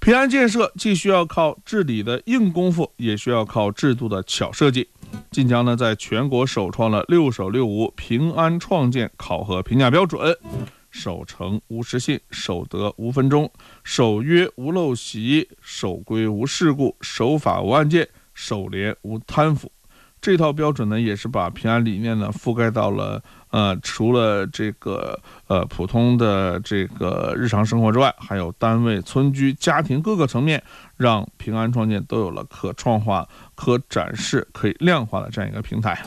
平安建设既需要靠治理的硬功夫，也需要靠制度的巧设计。晋江呢，在全国首创了6守6无平安创建考核评价标准，守诚无失信，守德无分钟，守约无陋习，守规无事故，守法无案件，守廉无贪腐。这套标准呢，也是把平安理念呢覆盖到了除了这个普通的这个日常生活之外，还有单位、村居、家庭各个层面，让平安创建都有了可创化、可展示、可以量化的这样一个平台。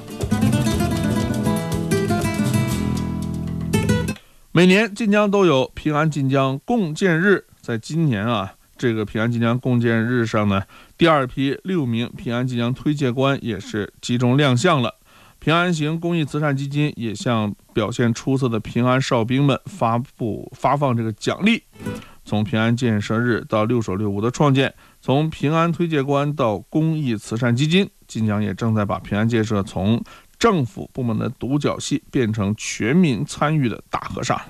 每年晋江都有平安晋江共建日，在今年这个平安晋江共建日上呢，第2批6名平安晋江推介官也是集中亮相了。平安行公益慈善基金也向表现出色的平安哨兵们发放这个奖励。从平安建设日到6守6无的创建，从平安推介官到公益慈善基金，晋江也正在把平安建设从政府部门的独角戏变成全民参与的大和尚。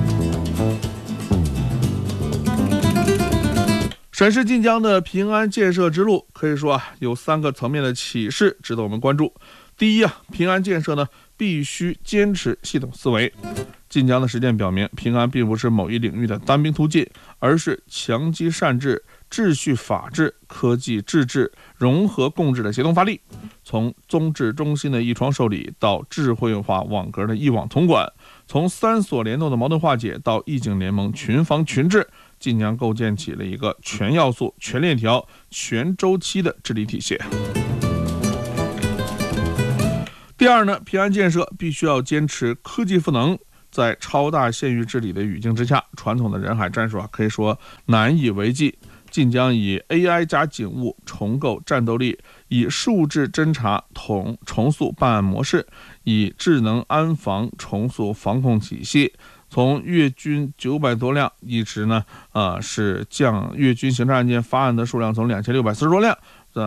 审视晋江的平安建设之路，可以说有3个层面的启示值得我们关注。第一平安建设呢必须坚持系统思维。晋江的实践表明，平安并不是某一领域的单兵突进，而是强基善治、秩序法治、科技治治、融合共治的协同发力。从宗治中心的一窗受理到智慧化网格的一网统管，从3所联动的矛盾化解到义警联盟群防群治，晋江构建起了一个全要素、全链条、全周期的治理体系。第二呢，平安建设必须要坚持科技赋能。在超大县域治理的语境之下，传统的人海战术可以说难以为继。晋江以 AI 加警务重构战斗力，以数字侦查重塑办案模式，以智能安防重塑防控体系。从粤军900多辆，一直呢是降粤军刑事案件发案的数量从2640多辆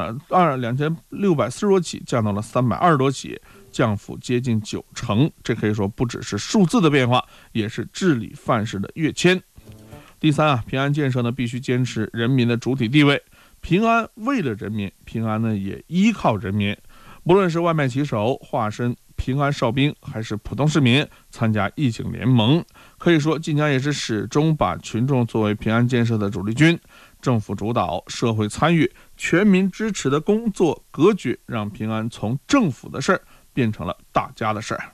2640多起降到了320多起，降幅接近90%。这可以说不只是数字的变化，也是治理范式的跃迁。第三平安建设呢必须坚持人民的主体地位，平安为了人民，平安呢也依靠人民。不论是外卖骑手化身平安哨兵，还是普通市民参加义警联盟，可以说晋江也是始终把群众作为平安建设的主力军，政府主导、社会参与、全民支持的工作格局，让平安从政府的事儿变成了大家的事儿。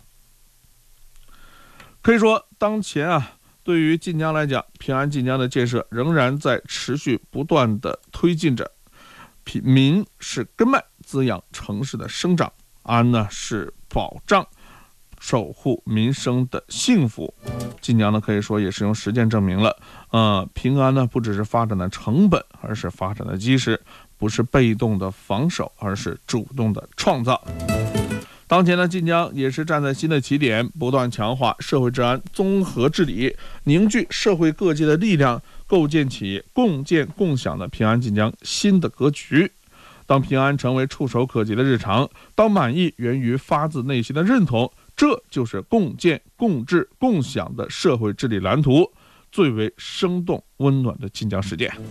可以说当前对于晋江来讲，平安晋江的建设仍然在持续不断的推进着。民是根脉，滋养城市的生长；安呢是保障守护民生的幸福。晋江呢可以说也是用实践证明了平安呢不只是发展的成本，而是发展的基石，不是被动的防守，而是主动的创造。当前的晋江也是站在新的起点，不断强化社会治安综合治理，凝聚社会各界的力量，构建起共建共享的平安晋江新的格局。当平安成为触手可及的日常，当满意源于发自内心的认同，这就是共建共治共享的社会治理蓝图，最为生动温暖的晋江实践。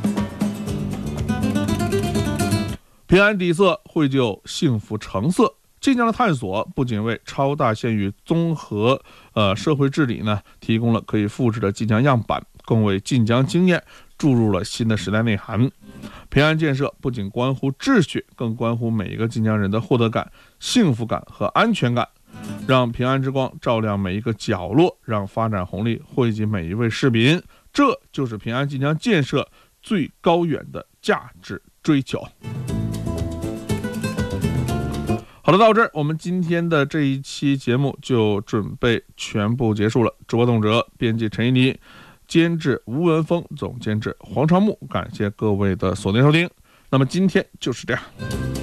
平安底色绘就幸福成色。晋江的探索不仅为超大县域综合社会治理呢提供了可以复制的晋江样板，更为晋江经验注入了新的时代内涵。平安建设不仅关乎秩序，更关乎每一个晋江人的获得感、幸福感和安全感。让平安之光照亮每一个角落，让发展红利惠及每一位市民，这就是平安晋江建设最高远的价值追求。好了，到这儿我们今天的这一期节目就准备全部结束了。主播董哲，编辑陈一妮，监制吴文峰，总监制黄长木，感谢各位的锁定收听。那么今天就是这样。